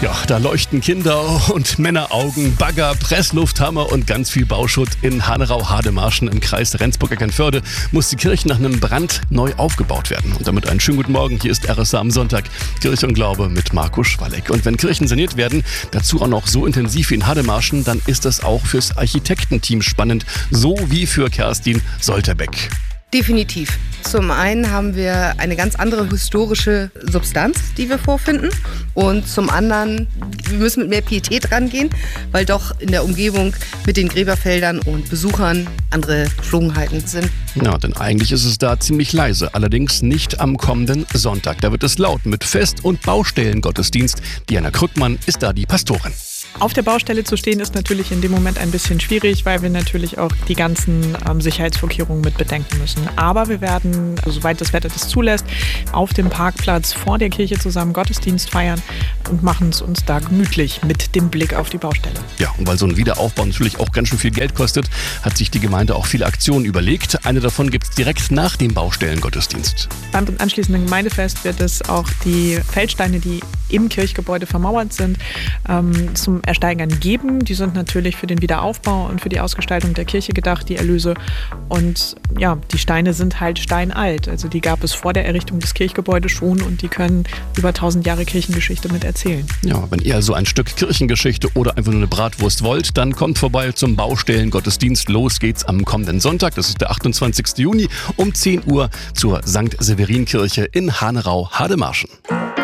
Ja, da leuchten Kinder- und Männeraugen, Bagger, Presslufthammer und ganz viel Bauschutt in Hanerau-Hademarschen im Kreis Rendsburg-Eckernförde muss die Kirche nach einem Brand neu aufgebaut werden. Und damit einen schönen guten Morgen, hier ist RSA am Sonntag, Kirche und Glaube mit Marco Schwalleck. Und wenn Kirchen saniert werden, dazu auch noch so intensiv wie in Hademarschen, dann ist das auch fürs Architektenteam spannend, so wie für Kerstin Solterbeck. Definitiv. Zum einen haben wir eine ganz andere historische Substanz, die wir vorfinden. Und zum anderen, wir müssen mit mehr Pietät rangehen, weil doch in der Umgebung mit den Gräberfeldern und Besuchern andere Geflogenheiten sind. Ja, denn eigentlich ist es da ziemlich leise. Allerdings nicht am kommenden Sonntag. Da wird es laut mit Fest- und Baustellengottesdienst. Diana Krückmann ist da die Pastorin. Auf der Baustelle zu stehen ist natürlich in dem Moment ein bisschen schwierig, weil wir natürlich auch die ganzen Sicherheitsvorkehrungen mit bedenken müssen. Aber wir werden, soweit das Wetter das zulässt, auf dem Parkplatz vor der Kirche zusammen Gottesdienst feiern und machen es uns da gemütlich mit dem Blick auf die Baustelle. Ja, und weil so ein Wiederaufbau natürlich auch ganz schön viel Geld kostet, hat sich die Gemeinde auch viele Aktionen überlegt. Eine davon gibt es direkt nach dem Baustellengottesdienst. Beim anschließenden Gemeindefest wird es auch die Feldsteine, die im Kirchgebäude vermauert sind, zum Ersteigern geben. Die sind natürlich für den Wiederaufbau und für die Ausgestaltung der Kirche gedacht, die Erlöse. Und ja, die Steine sind halt steinalt. Also die gab es vor der Errichtung des Kirchgebäudes schon und die können über 1000 Jahre Kirchengeschichte mit erzählen. Ja, wenn ihr also ein Stück Kirchengeschichte oder einfach nur eine Bratwurst wollt, dann kommt vorbei zum Baustellengottesdienst. Los geht's am kommenden Sonntag, das ist der 28. Juni um 10 Uhr zur St. Severinkirche in Hanerau-Hademarschen.